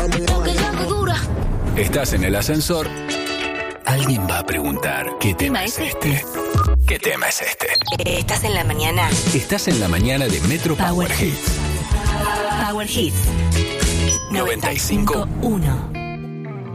Estás en el ascensor. Alguien va a preguntar, ¿qué tema es este? ¿Qué tema es este? Estás en la mañana. Estás en la mañana de Metro Power Hits. Power Hits 95.1.